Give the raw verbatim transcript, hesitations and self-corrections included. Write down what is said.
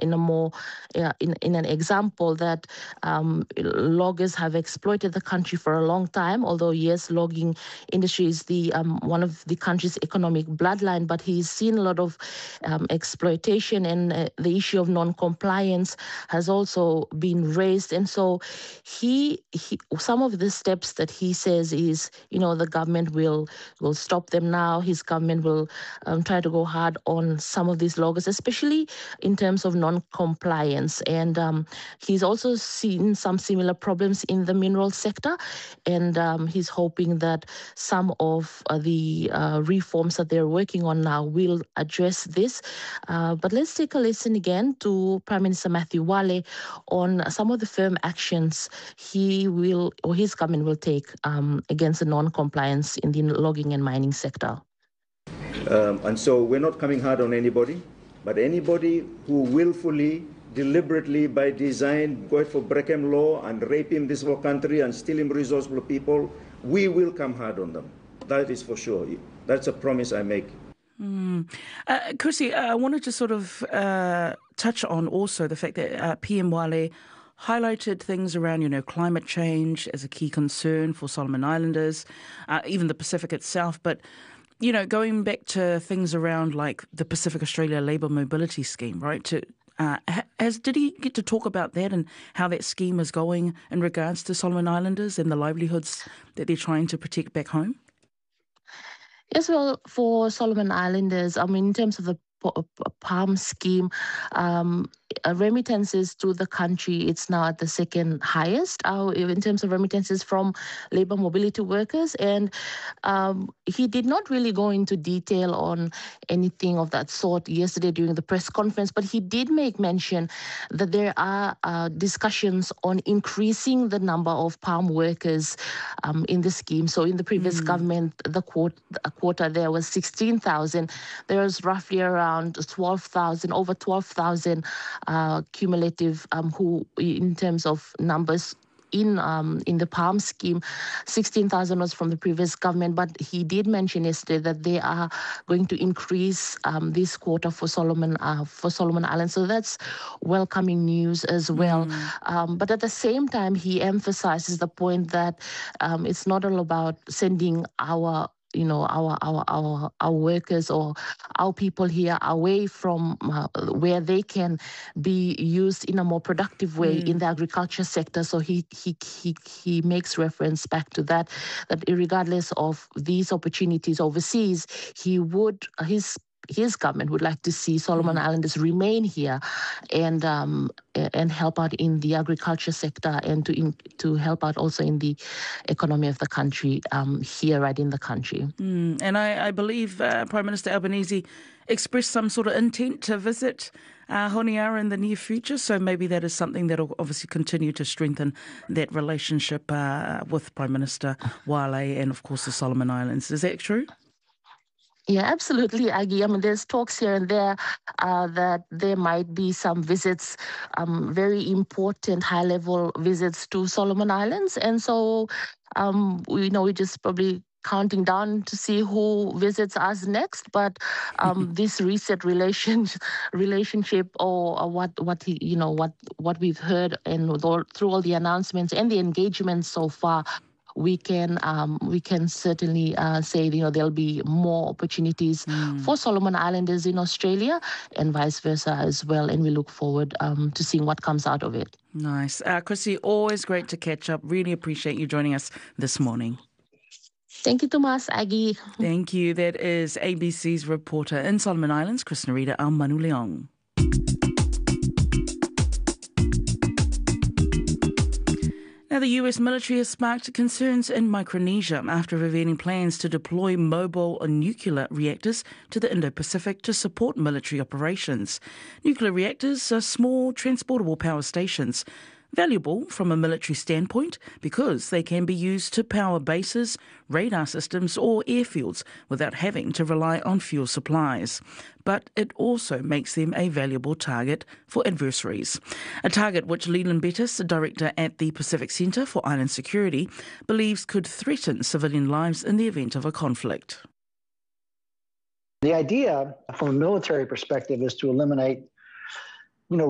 in a more uh, in in an example that um, loggers have exploited the country for a long time. Although yes, logging industry is the um, one of the country's economic bloodline, but he's seen a lot of um, exploitation, and uh, the issue of non-compliance has also been raised. And so he, he some of the steps that he says is, you know, the government will will stop them now. His government will um, try to go hard on some of these loggers, especially in terms of non-compliance. And um, he's also seen some similar problems in the mineral sector, and um, he's hoping that some of uh, the uh, reforms that they're working on now will address this. Uh, but let's take a listen again to Prime Minister Matthew Wale on some of the firm actions he will, or his government will take um, against the non-compliance in the logging and mining sector. Um, and so we're not coming hard on anybody, but anybody who willfully, deliberately, by design, go for Breckham law and rape him this whole country and steal him resourceful people, we will come hard on them. That is for sure. That's a promise I make. Mm. Uh, Chrissy, uh, I wanted to sort of uh, touch on also the fact that uh, P M Wale highlighted things around, you know, climate change as a key concern for Solomon Islanders, uh, even the Pacific itself. But, you know, going back to things around like the Pacific Australia Labour Mobility Scheme, right? To uh, has did he get to talk about that and how that scheme is going in regards to Solomon Islanders and the livelihoods that they're trying to protect back home? Yes, well, for Solomon Islanders, I mean, in terms of the PALM scheme, um, remittances to the country, it's now at the second highest uh, in terms of remittances from labour mobility workers. And um, he did not really go into detail on anything of that sort yesterday during the press conference, but he did make mention that there are uh, discussions on increasing the number of PALM workers um, in the scheme. So in the previous mm. government, the quota, quota there was sixteen thousand. There was roughly around twelve thousand, over twelve thousand Uh, cumulative um, who, in terms of numbers in um, in the PALM scheme, sixteen thousand was from the previous government, but he did mention yesterday that they are going to increase um, this quota for Solomon uh, for Solomon Islands. So that's welcoming news as well. Mm. Um, but at the same time, he emphasizes the point that um, it's not all about sending our you know, our, our, our, our workers or our people here away from uh, where they can be used in a more productive way mm. in the agriculture sector. So he, he, he, he makes reference back to that, that regardless of these opportunities overseas, he would, his his government would like to see Solomon mm. Islanders remain here and um, and help out in the agriculture sector and to in, to help out also in the economy of the country um, here right in the country. Mm. And I, I believe uh, Prime Minister Albanese expressed some sort of intent to visit uh, Honiara in the near future, so maybe that is something that will obviously continue to strengthen that relationship uh, with Prime Minister Wale and of course the Solomon Islands. Is that true? Yeah, absolutely, Aggie. I mean, there's talks here and there uh, that there might be some visits, um, very important high-level visits to Solomon Islands. And so, um, we, you know, we're just probably counting down to see who visits us next. But um, this recent relation, relationship or, or what, what he, you know, what, what we've heard and all, through all the announcements and the engagements so far, we can um, we can certainly uh, say, you know, there'll be more opportunities mm. for Solomon Islanders in Australia and vice versa as well. And we look forward um, to seeing what comes out of it. Nice. Uh, Chrissy, always great to catch up. Really appreciate you joining us this morning. Thank you, Tomas, Aggie. Thank you. That is A B C's reporter in Solomon Islands, Chris Narita Al-Manuleong. Now, the U S military has sparked concerns in Micronesia after revealing plans to deploy mobile nuclear reactors to the Indo-Pacific to support military operations. Nuclear reactors are small, transportable power stations, valuable from a military standpoint because they can be used to power bases, radar systems or airfields without having to rely on fuel supplies. But it also makes them a valuable target for adversaries. A target which Leland Bettis, director at the Pacific Centre for Island Security, believes could threaten civilian lives in the event of a conflict. The idea from a military perspective is to eliminate